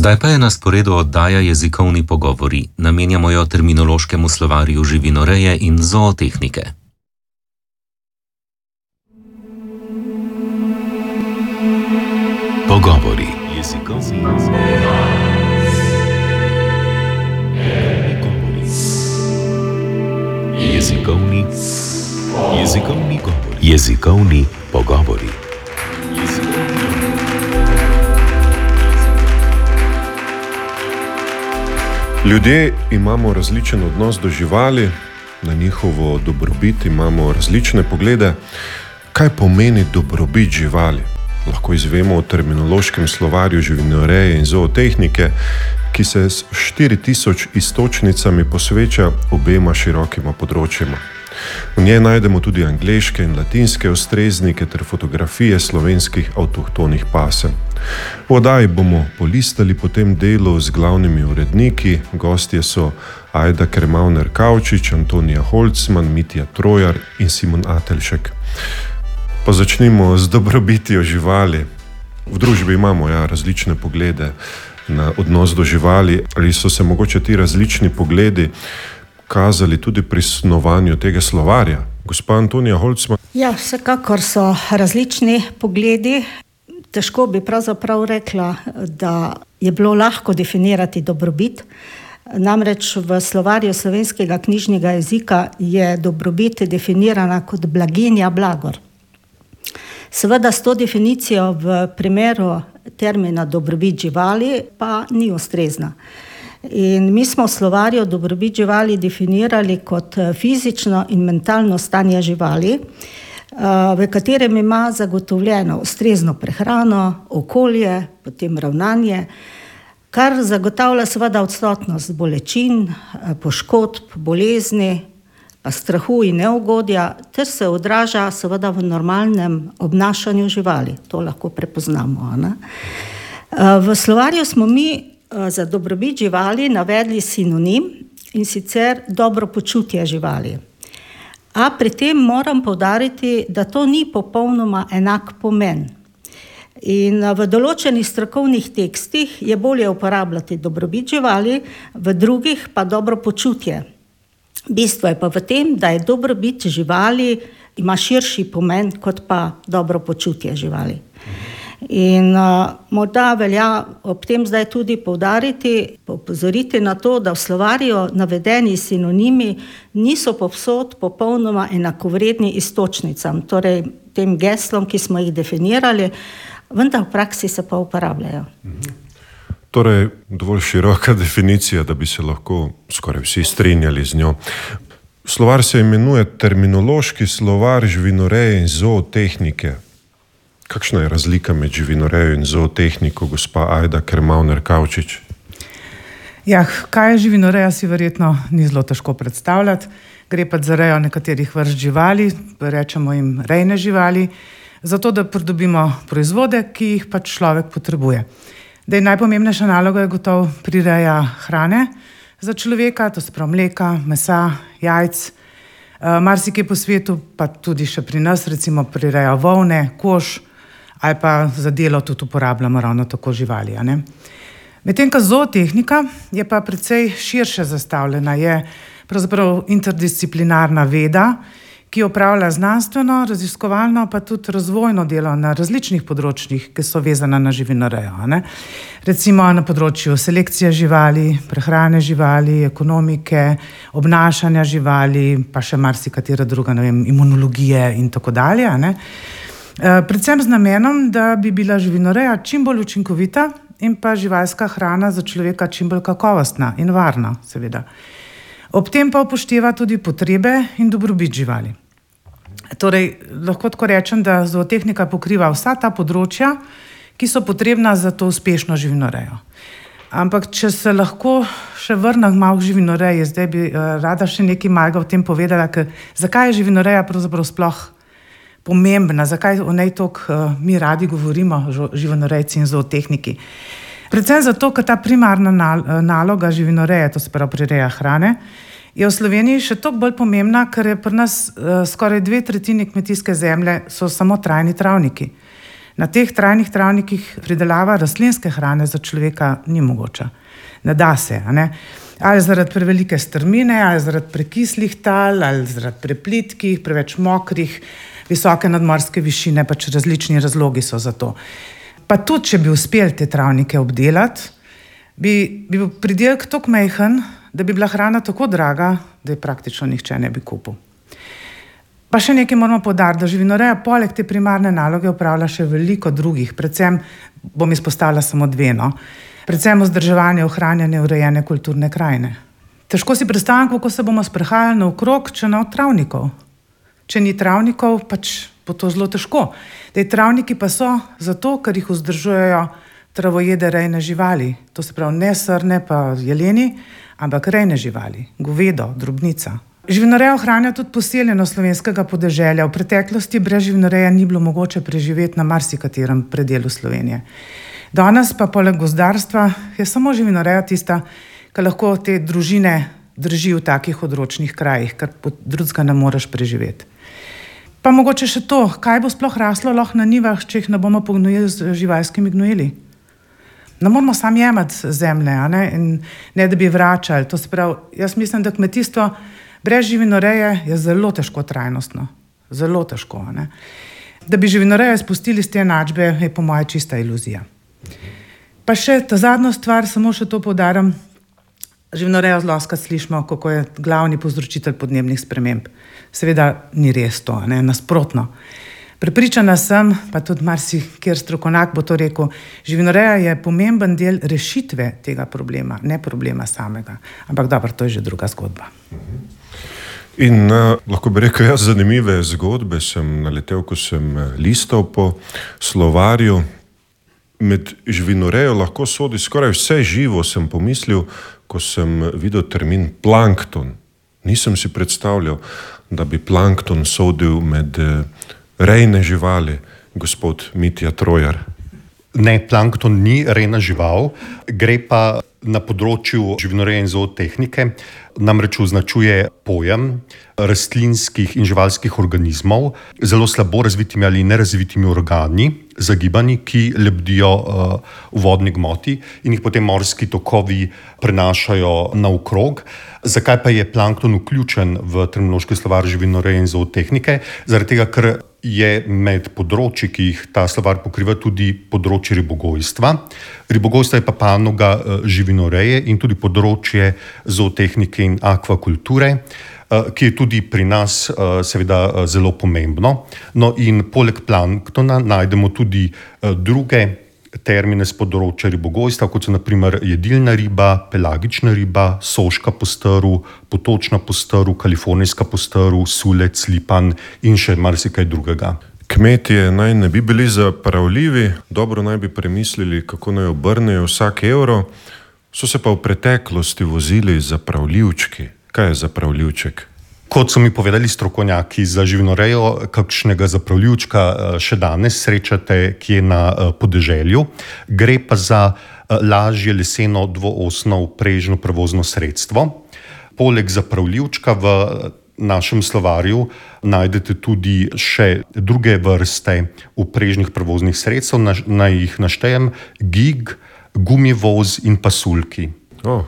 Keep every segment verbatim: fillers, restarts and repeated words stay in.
Zdaj pa je na sporedu oddaja Jezikovni pogovori. Namenjamo jo terminološkemu slovarju živinoreje in zootehnike. Pogovori. Jezikovni govori. Jezikovni Jezikovni govori. Jezikovni pogovori. Ljudje imamo različen odnos do živali, na njihovo dobrobit imamo različne poglede. Kaj pomeni dobrobit živali? Lahko izvemo o terminološkem slovarju živinoreje in zootehnike, ki se s štiri tisoč iztočnicami posveča obema širokima področjima. V njej najdemo tudi angleške in latinske ustreznike ter fotografije slovenskih avtohtonih pasem. V oddaji bomo polistali po tem delu z glavnimi uredniki. Gostje so Ajda Kermauner-Kavčič, Antonija Holcman, Mitja Trojar in Simon Atelšek. Pa začnimo z dobrobitijo živali. V družbi imamo ja, različne poglede na odnos do živali. Ali so se mogoče ti različni pogledi kazali tudi pri snovanju tega slovarja? Gospa Antonija Holcman. Ja, vsekakor so različni pogledi. Težko bi pravzaprav rekla, da je bilo lahko definirati dobrobit. Namreč v slovarju slovenskega knjižnega jezika je dobrobit definirana kot blaginja, blagor. Seveda s to definicijo v primeru termina dobrobit živali pa ni ustrezna. In mi smo v slovarju dobrobit živali definirali kot fizično in mentalno stanje živali, v katerem ima zagotovljeno ustrezno prehrano, okolje, potem ravnanje, kar zagotavlja seveda odsotnost bolečin, poškodb, bolezni, pa strahu in neugodja, ter se odraža seveda v normalnem obnašanju živali. To lahko prepoznamo. Ne? V slovarju smo mi za dobrobit živali navedli sinonim, in sicer dobro počutje živali. A pri tem moram poudariti, da to ni popolnoma enak pomen. In v določenih strokovnih tekstih je bolje uporabljati dobrobit živali, v drugih pa dobro počutje. Bistvo je pa v tem, da je dobrobit živali ima širši pomen kot pa dobro počutje živali. In uh, morda velja ob tem zdaj tudi poudariti, opozoriti na to, da v slovarju navedeni sinonimi niso povsod popolnoma enakovredni iztočnicam, torej tem geslom, ki smo jih definirali, vendar v praksi se pa uporabljajo. Torej, dovolj široka definicija, da bi se lahko skoraj vsi strinjali z njo. Slovar se imenuje terminološki slovar živinoreje in zootehnike. Kakšna je razlika med živinorejo in zootehniko, gospa Ajda Kermauner-Kavčič? Ja, kaj je živinoreja, si verjetno ni zelo težko predstavljati. Gre pa za rejo nekaterih vrst živali, rečemo jim rejne živali, zato da pridobimo proizvode, ki jih pač človek potrebuje. Da je najpomembnejša naloga je gotovo prireja hrane za človeka, to se pravi mleka, mesa, jajc, marsikaj po svetu, pa tudi še pri nas, recimo prireja volne, kož, ali pa za delo tudi uporabljamo ravno tako živali. Medtem ko zootehnika je pa precej širše zastavljena, je pravzaprav interdisciplinarna veda, ki opravlja znanstveno, raziskovalno, pa tudi razvojno delo na različnih področjih, ki so vezana na živinorejo. Ne? Recimo na področju selekcije živali, prehrane živali, ekonomike, obnašanja živali, pa še marsikatera druga, ne vem, imunologije in tako dalje. Ne? Predvsem z namenom, da bi bila živinoreja čim bolj učinkovita in pa živalska hrana za človeka čim bolj kakovostna in varna, seveda. Ob tem pa upošteva tudi potrebe in dobrobit živali. Torej, lahko tako rečem, da zootehnika pokriva vsa ta področja, ki so potrebna za to uspešno živinorejo. Ampak, če se lahko še vrnem malo k živinoreji, zdaj bi uh, rada še nekaj malega o tem povedala, ker zakaj je živinoreja pravzaprav sploh pomembna, zakaj o njej toliko uh, mi radi govorimo, živinorejci in zootehniki. Predvsem zato, ker ta primarna nal- naloga živinoreje, to se pravi prireja hrane, je v Sloveniji še toliko bolj pomembna, ker je pri nas uh, skoraj dve tretjini kmetijske zemlje so samo trajni travniki. Na teh trajnih travnikih pridelava rastlinske hrane za človeka ni mogoča. Ne da se, a ne? Ali zaradi prevelike strmine, ali zaradi prekislih tal, ali zaradi preplitkih, preveč mokrih, visoke nadmorske višine, pač različni razlogi so za to. Pa tudi, če bi uspeli te travnike obdelati, bi, bi bil pridelek tako majhen, da bi bila hrana tako draga, da je praktično nihče ne bi kupil. Pa še nekaj moramo poudariti, da živinoreja poleg te primarne naloge opravlja še veliko drugih, predvsem bom izpostavila samo dve, no. Predvsem vzdrževanje, ohranjanje urejene kulturne krajine. Težko si predstavljam, kako se bomo sprehajali naokrog, če ne od travnikov. Če ni travnikov, pač bo to zelo težko. Te travniki pa so zato, ker jih vzdržujejo travojede rejne živali. To se pravi ne srne pa jeleni, ampak rejne živali, govedo, drobnica. Živinoreja ohranja tudi poseljenost slovenskega podeželja. V preteklosti brez živinoreje ni bilo mogoče preživeti na marsikaterem predelu Slovenije. Danes pa poleg gozdarstva je samo živinoreja tista, ki lahko te družine drži v takih odročnih krajih, ker drugega ne moreš preživeti. Pa mogoče še to, kaj bo sploh raslo lahko na njivah, če jih ne bomo pognojili z živalskimi gnojili. Ne moramo sam jemati zemlje, a ne? In ne da bi vračali. To se pravi, jaz mislim, da kmetijstvo brez živinoreje je zelo težko trajnostno. Zelo težko, a ne? Da bi živinorejo izpustili z te enačbe, je po moje čista iluzija. Pa še ta zadnja stvar, samo še to poudarjam. Živinorejo zloskrat slišimo, kako je glavni povzročitelj podnebnih sprememb. Seveda ni res to, a ne? Nasprotno. Prepričana sem, pa tudi marsikjer strokovnjak bo to rekel, živinoreja je pomemben del rešitve tega problema, ne problema samega. Ampak dobro, to je že druga zgodba. In uh, lahko bi rekel, jaz zanimive zgodbe sem naletel, ko sem listal po slovarju. Med živinorejo lahko sodi skoraj vse živo, sem pomislil, ko sem videl termin plankton. Nisem si predstavljal, da bi plankton sodil med rejne živali, gospod Mitja Trojar. Ne, plankton ni rejna žival, gre pa na področju živinoreje in zootehnike, namreč označuje pojem rastlinskih in živalskih organizmov, zelo slabo razvitimi ali nerazvitimi organi, zagibani, ki lebdijo uh, v vodni gmoti in jih potem morski tokovi prenašajo naokrog. Zakaj pa je plankton vključen v terminološki slovar živinoreje in zootehnike? Zaradi tega, ker je med področji, ki jih ta slovar pokriva, tudi področje ribogojstva. Ribogojstvo je pa panoga živinoreje in tudi področje zootehnike in akvakulture, ki je tudi pri nas seveda zelo pomembno. No in poleg planktona najdemo tudi druge termine z področja ribogojstva, kot so na primer jedilna riba, pelagična riba, soška postrv, potočna postrv, kalifornijska postrv, sulec, lipan in še marsikaj drugega. Kmetje naj ne bi bili zapravljivi, dobro naj bi premislili, kako naj obrnejo vsak evro, so se pa v preteklosti vozili zapravljivčki. Kaj je zapravljivček? Kot so mi povedali strokovnjaki za živinorejo, kakšnega zapravljivčka še danes srečate kje na podeželju. Gre pa za lažje leseno dvoosno vprežno prevozno sredstvo. Poleg zapravljivčka v našem slovarju najdete tudi še druge vrste vprežnih prevoznih sredstev, naj jih naštejem: gig, gumivoz in pasulki. O,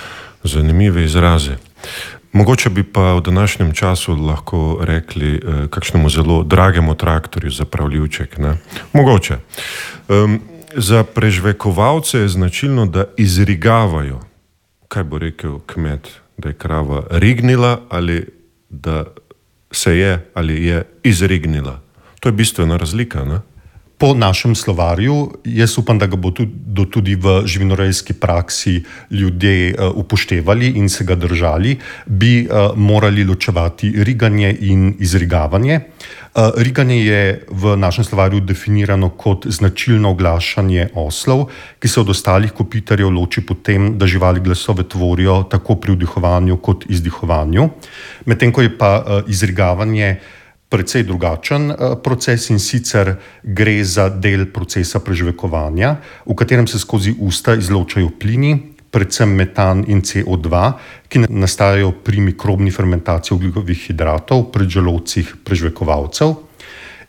zanimive izraze. Mogoče bi pa v današnjem času lahko rekli eh, kakšnemu zelo dragemu traktorju zapravljivček, ne? Mogoče. Um, za prežvekovalce je značilno, da izrigavajo. Kaj bo rekel kmet, da je krava rignila ali da se je ali je izrignila? To je bistvena razlika, ne? Po našem slovarju, jaz upam, da ga bodo tudi v živinorejski praksi ljudje upoštevali in se ga držali, bi morali ločevati riganje in izrigavanje. Riganje je v našem slovarju definirano kot značilno oglašanje oslov, ki se od ostalih kopitarjev loči po tem, da živali glasove tvorijo tako pri vdihovanju kot izdihovanju. Medtem ko je pa izrigavanje precej drugačen proces, in sicer gre za del procesa prežvekovanja, v katerem se skozi usta izločajo plini, predvsem metan in C O dva, ki nastajajo pri mikrobni fermentaciji ogljikovih hidratov pri želodcih prežvekovalcev.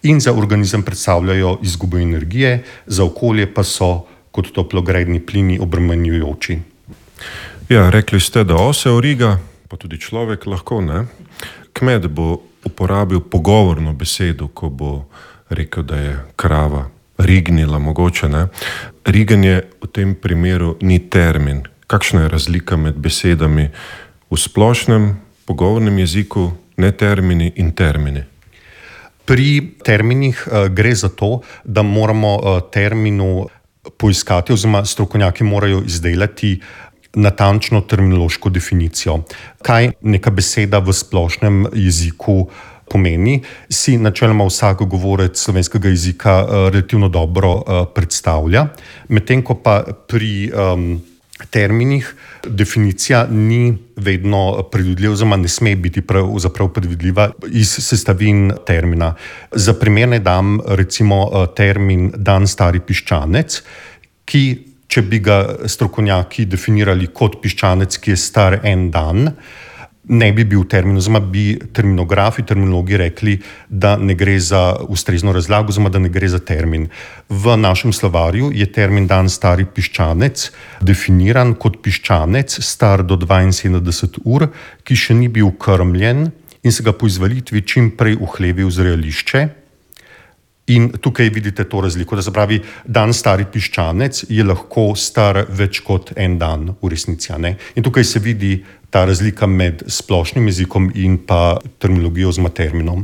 in za organizem predstavljajo izgubo energije, za okolje pa so kot toplogredni plini obremenjujoči. Ja, rekli ste, da ose origa, pa tudi človek lahko, ne? Kmet bo uporabil pogovorno besedo, ko bo rekel, da je krava rignila, mogoče, ne? Riganje v tem primeru ni termin. Kakšna je razlika med besedami v splošnem pogovornem jeziku, ne termini in termini? Pri terminih uh, gre za to, da moramo uh, terminu poiskati, oziroma strokovnjaki morajo izdelati natančno terminološko definicijo. Kaj neka beseda v splošnem jeziku pomeni, si načeloma vsak govorec slovenskega jezika uh, relativno dobro uh, predstavlja, medtem ko pa pri um, terminih definicija ni vedno predvidljiva, oziroma ne sme biti pravzaprav predvidljiva iz sestavin termina. Za primer naj dam recimo termin dan stari piščanec, ki, če bi ga strokovnjaki definirali kot piščanec, ki je star en dan, ne bi bil termin, oziroma bi terminografi, terminologi rekli, da ne gre za ustrezno razlago, oziroma da ne gre za termin. V našem slovarju je termin dan stari piščanec definiran kot piščanec star do dvainsedemdeset ur, ki še ni bil krmljen in se ga po izvalitvi čim prej uhlevi v zrelišče. In tukaj vidite to razliko, da se pravi, dan stari piščanec je lahko star več kot en dan v resnici. Ne? In tukaj se vidi ta razlika med splošnim jezikom in pa terminologijo oziroma terminom.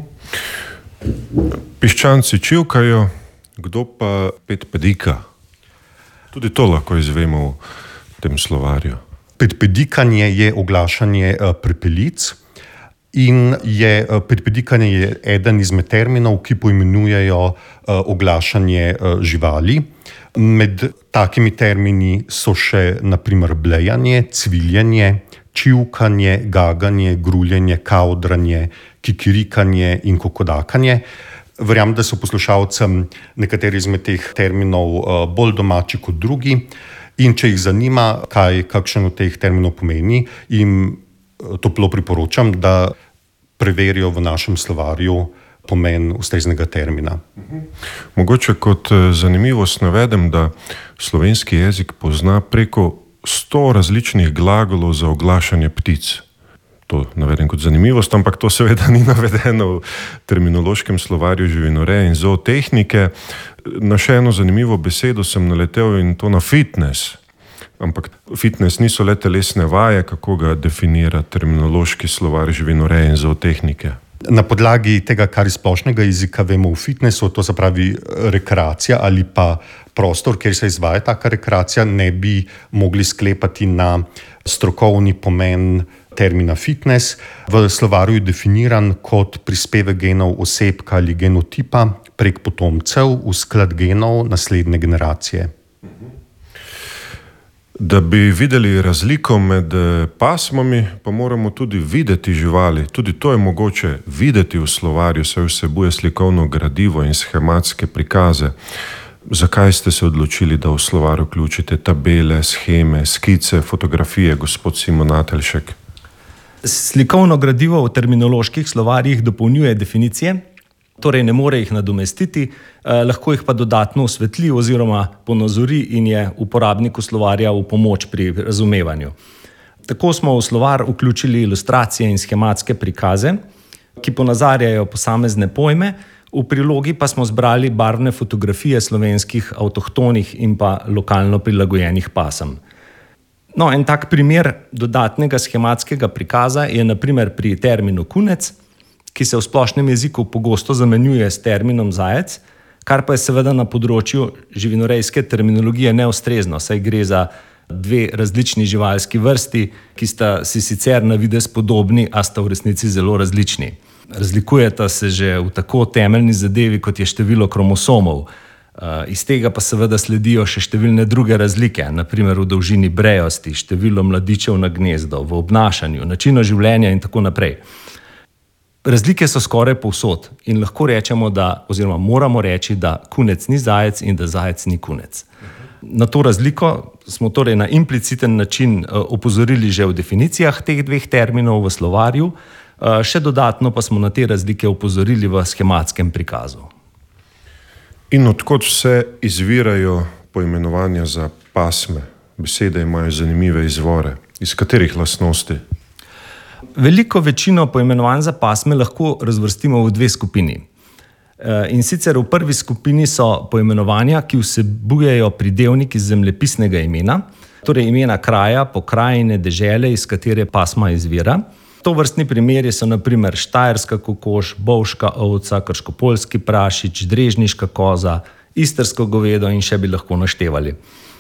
Piščanci čivkajo, kdo pa petpedika? Tudi to lahko izvemo v tem slovarju. Petpedikanje je oglašanje uh, prepelic. In je petpedikanje je eden izmed terminov, ki poimenujejo uh, oglašanje uh, živali. Med takimi termini so še naprimer blejanje, cviljenje, čivkanje, gaganje, gruljenje, kavdranje, kikirikanje in kokodakanje. Verjamem, da so poslušalcem nekateri izmed teh terminov uh, bolj domači kot drugi. In če jih zanima, kaj kakšen od teh terminov pomeni, jim toplo priporočam, da preverijo v našem slovarju pomen ustreznega termina. Mogoče kot zanimivost navedem, da slovenski jezik pozna preko sto različnih glagolov za oglašanje ptic. To navedem kot zanimivost, ampak to seveda ni navedeno v terminološkem slovarju živinoreje in zootehnike. Na še eno zanimivo besedo sem naletel, in to na fitness. Ampak fitness niso le telesne vaje, kako ga definira terminološki slovar živinoreje in zootehnike. Na podlagi tega, kar iz splošnega jezika vemo v fitnessu, to se pravi rekreacija ali pa prostor, kjer se izvaja taka rekreacija, ne bi mogli sklepati na strokovni pomen termina fitness. V slovarju je definiran kot prispevek genov osebka ali genotipa prek potomcev v sklad genov naslednje generacije. Da bi videli razliko med pasmami, pa moramo tudi videti živali. Tudi to je mogoče videti v slovarju, saj vsebuje slikovno gradivo in schematske prikaze. Zakaj ste se odločili, da v slovar vključite tabele, sheme, skice, fotografije, gospod Simon Atelšek? Slikovno gradivo v terminoloških slovarjih dopolnjuje definicije, torej ne more jih nadomestiti, eh, lahko jih pa dodatno osvetli oziroma ponazori in je uporabniku slovarja v pomoč pri razumevanju. Tako smo v slovar vključili ilustracije in schematske prikaze, ki ponazarjajo posamezne pojme, v prilogi pa smo zbrali barvne fotografije slovenskih avtohtonih in pa lokalno prilagojenih pasem. No, en tak primer dodatnega schematskega prikaza je na primer pri terminu kunec, ki se v splošnem jeziku pogosto zamenjuje s terminom zajec, kar pa je seveda na področju živinorejske terminologije neustrezno, saj gre za dve različni živalski vrsti, ki sta si sicer na videz podobni, a sta v resnici zelo različni. Razlikujeta se že v tako temeljni zadevi, kot je število kromosomov. Iz tega pa seveda sledijo še številne druge razlike, na primer v dolžini brejosti, število mladičev na gnezdo, v obnašanju, načinu življenja in tako naprej. Razlike so skoraj povsod in lahko rečemo, da, oziroma moramo reči, da kunec ni zajec in da zajec ni kunec. Na to razliko smo torej na impliciten način opozorili že v definicijah teh dveh terminov v slovarju, Še dodatno pa smo na te razlike opozorili v schematskem prikazu. In odkot vse izvirajo poimenovanja za pasme? Besede imajo zanimive izvore. Iz katerih lastnosti? Veliko večino poimenovanj za pasme lahko razvrstimo v dve skupini. In sicer v prvi skupini so poimenovanja, ki vsebujejo pridevnik iz zemljepisnega imena, torej imena kraja, pokrajine, dežele, iz katere pasma izvira. Tovrstni primeri so na primer štajerska kokoš, bovška ovca, krškopoljski prašič, drežniška koza, istrsko govedo in še bi lahko naštevali.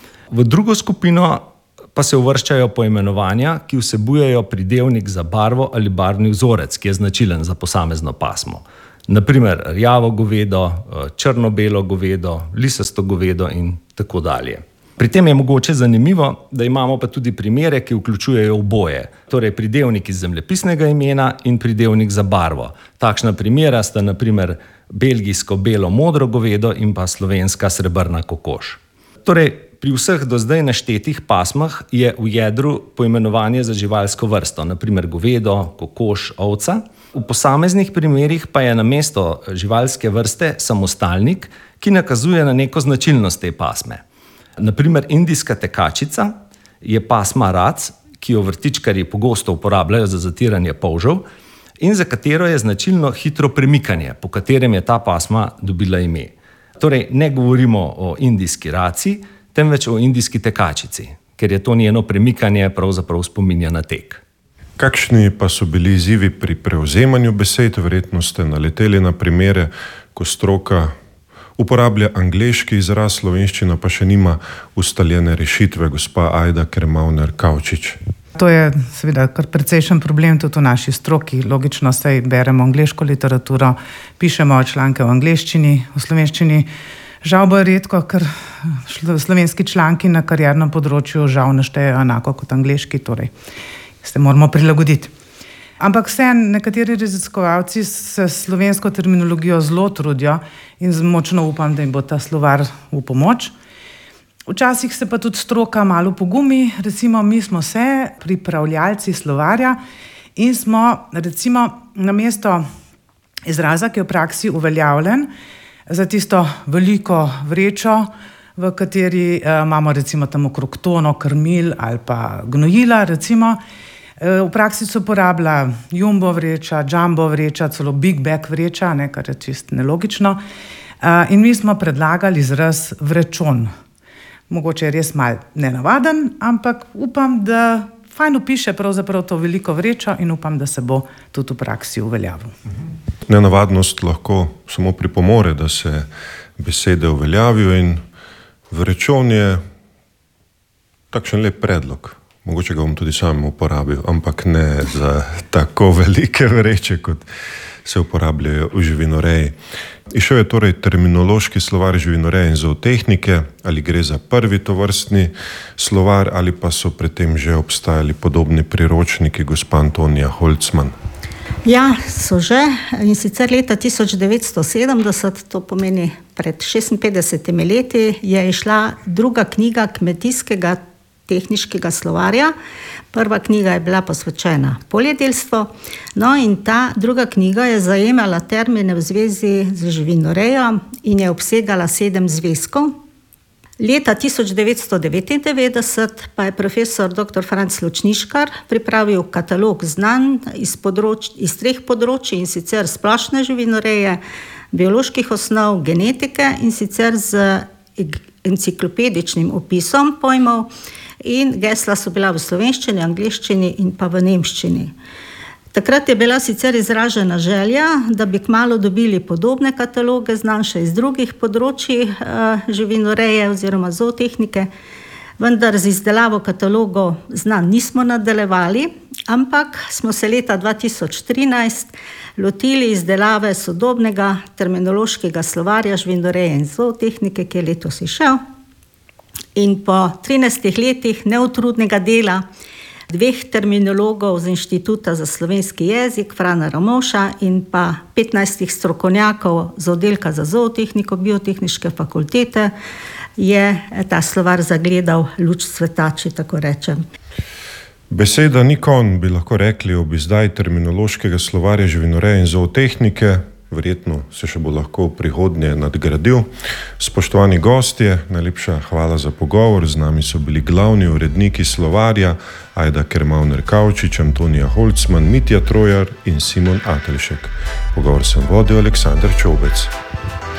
V drugo skupino pa se uvrščajo poimenovanja, ki vsebujejo pridevnik za barvo ali barvni vzorec, ki je značilen za posamezno pasmo. Na primer rjavo govedo, črno-belo govedo, lisasto govedo in tako dalje. Pri tem je mogoče zanimivo, da imamo pa tudi primere, ki vključujejo oboje, torej pridevnik iz zemljepisnega imena in pridevnik za barvo. Takšna primera sta na primer belgijsko belo-modro govedo in pa slovenska srebrna kokoš. Torej, pri vseh do zdaj naštetih pasmah je v jedru poimenovanje za živalsko vrsto, na primer govedo, kokoš, ovca. V posameznih primerih pa je namesto živalske vrste samostalnik, ki nakazuje na neko značilnost te pasme. Na primer indijska tekačica je pasma rac, ki jo vrtičkarji pogosto uporabljajo za zatiranje polžev in za katero je značilno hitro premikanje, po katerem je ta pasma dobila ime. Torej, ne govorimo o indijski raci, temveč o indijski tekačici, ker je to njeno premikanje pravzaprav spominja na tek. Kakšni pa so bili izzivi pri prevzemanju besed? Verjetno ste naleteli na primere, ko stroka uporablja angleški izraz, slovenščina pa še nima ustaljene rešitve, gospa Ajda Krmavner-Kavčič. To je seveda kar precejšen problem tudi v naši stroki. Logično, saj beremo angleško literaturo, pišemo članke v angleščini, v slovenščini. Žal bo redko, ker slovenski članki na kariernem področju žal ne štejejo enako kot angleški, torej se moramo prilagoditi. Ampak vseeno, nekateri raziskovalci se slovensko terminologijo zelo trudijo in močno upam, da jim bo ta slovar v pomoč. Včasih se pa tudi stroka malo pogumi, recimo mi smo se pripravljalci slovarja in smo recimo namesto izraza, ki je v praksi uveljavljen, za tisto veliko vrečo, v kateri eh, imamo recimo tam okrog tono krmil ali pa gnojila, recimo, eh, v praksi se uporablja jumbo vreča, jumbo vreča, celo big bag vreča, ne, kar je čist nelogično. Eh, in mi smo predlagali izraz vrečon. Mogoče je res mal nenavaden, ampak upam, da fajn opiše pravzaprav to veliko vrečo in upam, da se bo tudi v praksi uveljavil. Nenavadnost lahko samo pripomore, da se besede uveljavijo in vrečon je takšen lep predlog. Mogoče ga bom tudi sam uporabil, ampak ne za tako velike vreče, kot se uporabljajo v živinoreji. Išel je torej terminološki slovar živinoreje in zootehnike, ali gre za prvi tovrstni slovar ali pa so predtem že obstajali podobni priročniki, gospa Antonija Holcman. Ja, so že, in sicer leta tisoč devetsto sedemdeset, to pomeni pred šestinpetdesetimi leti, je izšla druga knjiga kmetijskega tehniškega slovarja. Prva knjiga je bila posvečena poljedelstvu, no in ta druga knjiga je zajemala termine v zvezi z živinorejo in je obsegala sedem zvezkov. Leta tisoč devetsto devetindevetdeset pa je profesor doktor Franc Ločniškar pripravil katalog znanj iz, področ, iz treh področij, in sicer splošne živinoreje, bioloških osnov, genetike, in sicer z enciklopedičnim opisom pojmov, in gesla so bila v slovenščini, angleščini in pa v nemščini. Takrat je bila sicer izražena želja, da bi kmalu dobili podobne kataloge znanj še iz drugih področij uh, živinoreje oziroma zootehnike, vendar z izdelavo katalogov znanj nismo nadaljevali, ampak smo se leta dva tisoč trinajst lotili izdelave sodobnega terminološkega slovarja živinoreje in zootehnike, ki je letos izšel. In po trinajstih letih neutrudnega dela dveh terminologov z Inštituta za slovenski jezik, Frana Ramovša, in pa petnajstih strokovnjakov z oddelka za zootehniko Biotehniške fakultete, je ta slovar zagledal luč sveta, če tako rečem. Beseda ni konj, bi lahko rekli ob izdaji terminološkega slovarja živinoreje in zootehnike. Verjetno se še bo lahko v prihodnje nadgradil. Spoštovani gostje, najlepša hvala za pogovor. Z nami so bili glavni uredniki slovarja Ajda Kermavner-Kavčič, Antonija Holcman, Mitja Trojar in Simon Atelšek. Pogovor sem vodil Aleksander Čovbec.